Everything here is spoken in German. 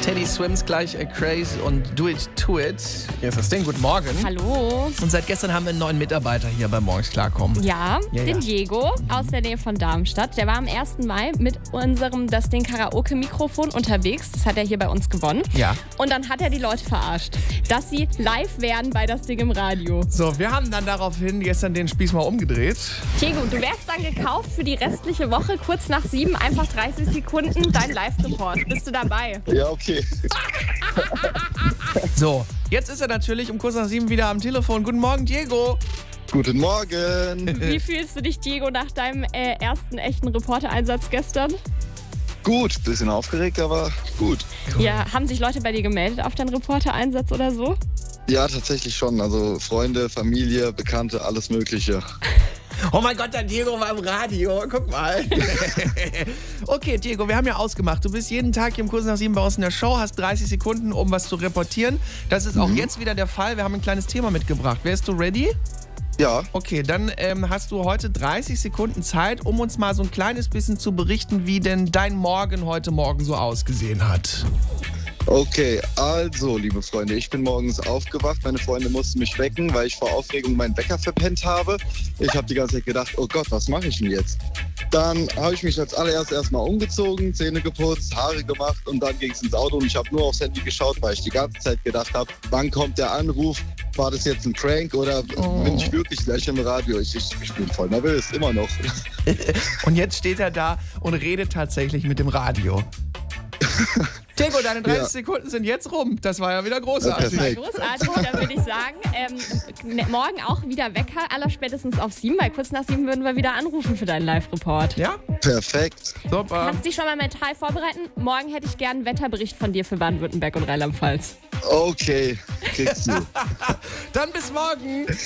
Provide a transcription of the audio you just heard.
Teddy Swims gleich Craze und Do It To It. Hier ist das Ding. Guten Morgen. Hallo. Und seit gestern haben wir einen neuen Mitarbeiter hier bei Morgens Klarkommen. Ja, den Diego aus der Nähe von Darmstadt. Der war am 1. Mai mit unserem Das Ding Karaoke-Mikrofon unterwegs. Das hat er hier bei uns gewonnen. Ja. Und dann hat er die Leute verarscht, dass sie live wären bei Das Ding im Radio. So, wir haben dann daraufhin gestern den Spieß mal umgedreht. Diego, du wärst dann gekauft für die restliche Woche, kurz nach 7, einfach 30 Sekunden, dein Live-Report. Bist du dabei? Ja, okay. So, jetzt ist er natürlich um kurz nach 7 wieder am Telefon. Guten Morgen, Diego. Guten Morgen. Wie fühlst du dich, Diego, nach deinem ersten echten Reportereinsatz gestern? Gut, bisschen aufgeregt, aber gut. Ja, haben sich Leute bei dir gemeldet auf deinen Reportereinsatz oder so? Ja, tatsächlich schon. Also Freunde, Familie, Bekannte, alles Mögliche. Oh mein Gott, der Diego war im Radio. Guck mal. Okay, Diego, wir haben ja ausgemacht. Du bist jeden Tag hier um kurz nach 7 bei uns in der Show, hast 30 Sekunden, um was zu reportieren. Das ist auch jetzt wieder der Fall. Wir haben ein kleines Thema mitgebracht. Wärst du ready? Ja. Okay, dann hast du heute 30 Sekunden Zeit, um uns mal so ein kleines bisschen zu berichten, wie denn dein Morgen heute Morgen so ausgesehen hat. Okay, also, liebe Freunde, ich bin morgens aufgewacht. Meine Freunde mussten mich wecken, weil ich vor Aufregung meinen Wecker verpennt habe. Ich habe die ganze Zeit gedacht, oh Gott, was mache ich denn jetzt? Dann habe ich mich als allererstes erstmal umgezogen, Zähne geputzt, Haare gemacht und dann ging es ins Auto und ich habe nur aufs Handy geschaut, weil ich die ganze Zeit gedacht habe, wann kommt der Anruf? War das jetzt ein Prank oder bin ich wirklich gleich im Radio? Ich bin voll nervös, immer noch. Und jetzt steht er da und redet tatsächlich mit dem Radio. Diego, deine 30 Sekunden sind jetzt rum. Das war ja wieder großartig. Ja, Großartig, dann würde ich sagen, morgen auch wieder Wecker, allerspätestens auf 7, weil kurz nach 7 würden wir wieder anrufen für deinen Live-Report. Ja? Perfekt. Super. Kannst dich schon mal mental vorbereiten? Morgen hätte ich gern einen Wetterbericht von dir für Baden-Württemberg und Rheinland-Pfalz. Okay, kriegst du. Dann bis morgen.